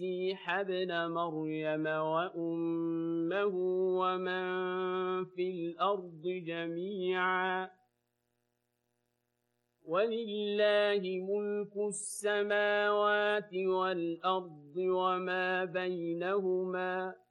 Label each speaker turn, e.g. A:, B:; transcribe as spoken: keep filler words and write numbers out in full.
A: المسيح ابن مريم وأمه ومن في الأرض جميعا ولله ملك السماوات والأرض وما بينهما